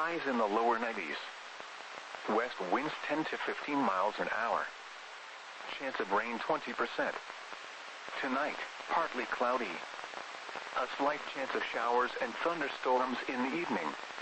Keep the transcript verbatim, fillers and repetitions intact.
Highs in the lower nineties. West winds ten to fifteen miles an hour. Chance of rain twenty percent. Tonight, partly cloudy. A slight chance of showers and thunderstorms in the evening.